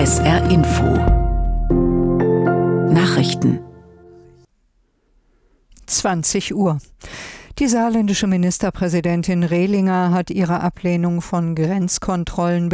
SR Info Nachrichten 20 Uhr. Die saarländische Ministerpräsidentin Rehlinger hat ihre Ablehnung von Grenzkontrollen